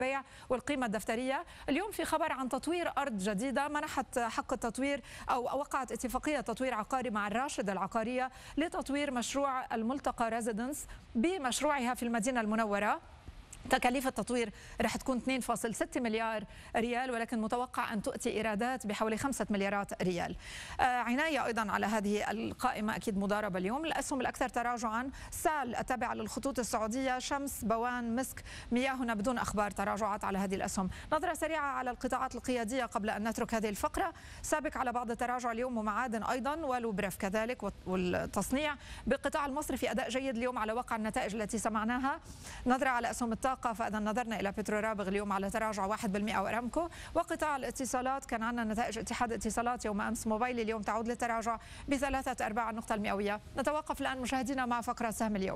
البيع والقيمة الدفترية. اليوم في خبر عن تطوير أرض جديدة منحت حق التطوير أو وقعت اتفاقية تطوير عقاري مع الراشد العقارية لتطوير مشروع الملتقى ريزيدنس بمشروعها في المدينة المنورة. تكاليف التطوير رح تكون 2.6 مليار ريال، ولكن متوقع أن تؤتي إيرادات بحوالي 5 مليارات ريال. عناية أيضا على هذه القائمة أكيد مضاربة اليوم. الأسهم الأكثر تراجعا سال التابعة للخطوط السعودية، شمس، بوان، مسك، مياهنا بدون أخبار تراجعات على هذه الأسهم. نظرة سريعة على القطاعات القيادية قبل أن نترك هذه الفقرة. سابق على بعض التراجع اليوم ومعادن أيضا ولوبرف كذلك والتصنيع. بقطاع المصري في أداء جيد اليوم على واقع النتائج التي سمعناها. نظرة على أسهم الطاقة، فإذا نظرنا إلى بترو رابغ اليوم على تراجع 1% وأرامكو. وقطاع الاتصالات كان عندنا نتائج اتحاد اتصالات يوم أمس، موبايل اليوم تعود للتراجع ب3/4 النقطة المئوية. نتوقف الآن مشاهدينا مع فقرة سهم اليوم.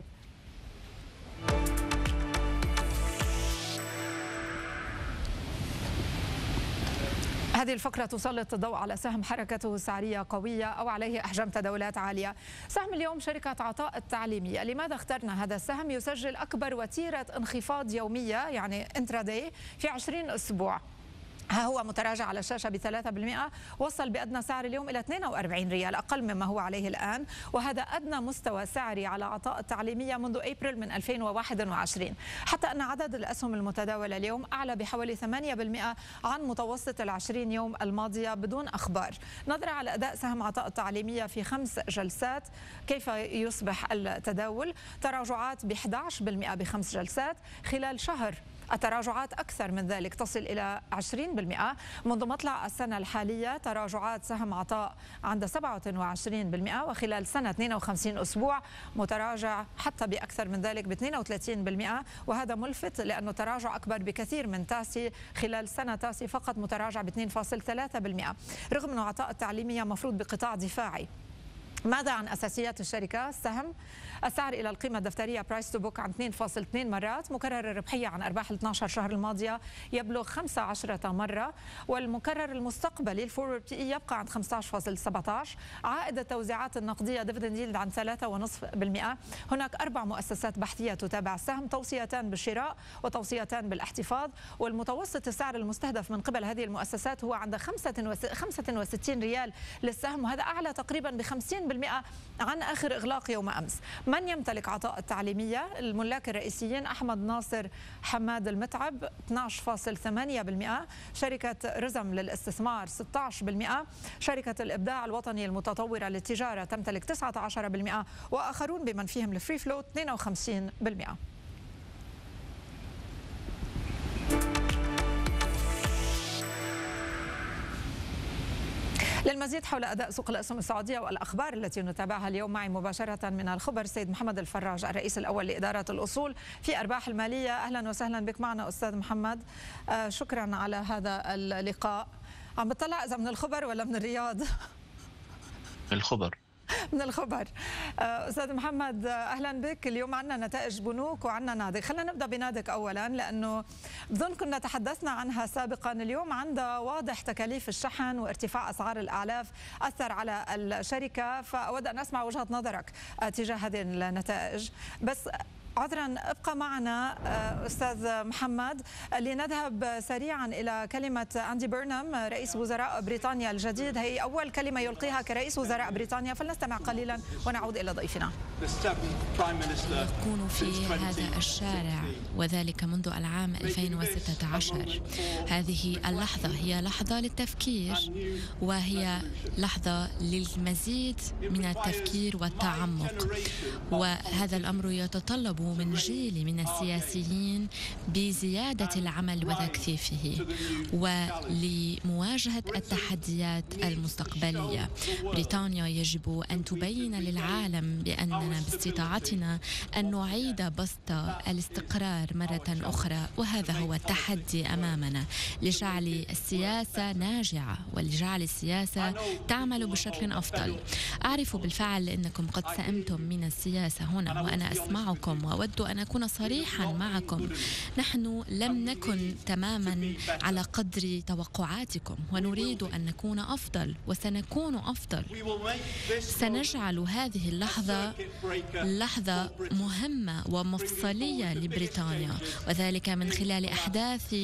هذه الفقرة تسلط الضوء على سهم حركته سعرية قوية أو عليه أحجام تداولات عالية. سهم اليوم شركة عطاء التعليمية. لماذا اخترنا هذا السهم؟ يسجل أكبر وتيرة انخفاض يومية يعني انتراداي في 20 أسبوع. ها هو متراجع على الشاشة ب3%، وصل بأدنى سعر اليوم إلى 42 ريال، أقل مما هو عليه الآن، وهذا أدنى مستوى سعري على عطاء التعليمية منذ أبريل من 2021. حتى أن عدد الأسهم المتداولة اليوم أعلى بحوالي 8% عن متوسط ال20 يوم الماضية بدون أخبار. نظرة على أداء سهم عطاء التعليمية في 5 جلسات، كيف يصبح التداول؟ تراجعات ب11% ب5 جلسات. خلال شهر التراجعات أكثر من ذلك، تصل إلى 20%. منذ مطلع السنة الحالية تراجعات سهم عطاء عند 27%، وخلال سنة 52 أسبوع متراجع حتى بأكثر من ذلك ب32%. وهذا ملفت لأنه تراجع أكبر بكثير من تاسي، خلال سنة تاسي فقط متراجع ب2.3%. رغم أن عطاء التعليمية مفروض بقطاع دفاعي. ماذا عن أساسيات الشركة؟ السهم السعر إلى القيمة الدفترية برايس تو بوك عن 2.2 مرات، مكرر الربحية عن أرباح ال 12 شهر الماضية يبلغ 15 مرة، والمكرر المستقبلي الفورورد بي إي يبقى عن 15.17. عائد التوزيعات النقدية ديفيدند ييلد عن 3.5%. هناك 4 مؤسسات بحثية تتابع السهم، توصيتان بالشراء وتوصيتان بالاحتفاظ، والمتوسط السعر المستهدف من قبل هذه المؤسسات هو عند 65 ريال للسهم، وهذا أعلى تقريبا ب50% عن آخر إغلاق يوم أمس. من يمتلك عطاء التعليمية؟ الملاك الرئيسيين أحمد ناصر، حماد المتعب 12.8%، شركة رزم للاستثمار 16%، شركة الإبداع الوطني المتطورة للتجارة تمتلك 19%، وآخرون بمن فيهم الفري فلوت 52%. للمزيد حول أداء سوق الأسهم السعودية والأخبار التي نتابعها اليوم معي مباشرة من الخبر سيد محمد الفراج، الرئيس الأول لإدارة الأصول في أرباح المالية. أهلا وسهلا بك معنا أستاذ محمد، شكرا على هذا اللقاء. عم بطلع إذا من الخبر ولا من الرياض؟ الخبر. من الخبر. أستاذ محمد أهلا بك. اليوم عندنا نتائج بنوك وعندنا نادق. خلينا نبدأ بنادق أولا، لأنه بظن كنا تحدثنا عنها سابقا. اليوم عندها واضح تكاليف الشحن وارتفاع أسعار الأعلاف أثر على الشركة، فأود أن أسمع وجهة نظرك تجاه هذه النتائج. بس عذرا ابقى معنا أستاذ محمد لنذهب سريعا إلى كلمة أندي بيرنام رئيس وزراء بريطانيا الجديد. هي أول كلمة يلقيها كرئيس وزراء بريطانيا، فلنستمع قليلا ونعود إلى ضيفنا. يكون في هذا الشارع وذلك منذ العام 2016. هذه اللحظة هي لحظة للتفكير، وهي لحظة للمزيد من التفكير والتعمق، وهذا الأمر يتطلب من جيل من السياسيين بزيادة العمل وتكثيفه ولمواجهة التحديات المستقبلية. بريطانيا يجب أن تبين للعالم بأننا باستطاعتنا أن نعيد بسط الاستقرار مرة أخرى، وهذا هو التحدي أمامنا لجعل السياسة ناجعة ولجعل السياسة تعمل بشكل أفضل. أعرف بالفعل أنكم قد سئمتم من السياسة هنا، وأنا أسمعكم وأود أن أكون صريحا معكم، نحن لم نكن تماما على قدر توقعاتكم، ونريد أن نكون أفضل وسنكون أفضل. سنجعل هذه اللحظة لحظة مهمة ومفصلية لبريطانيا، وذلك من خلال أحداث